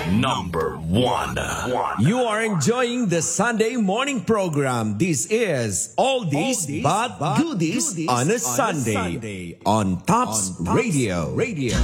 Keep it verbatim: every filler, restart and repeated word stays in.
number one. You are enjoying the Sunday morning program. This is Oldies, Oldies but, but Goodies, goodies on a, on Sunday, a Sunday on Tops, on Tops Radio. Radio.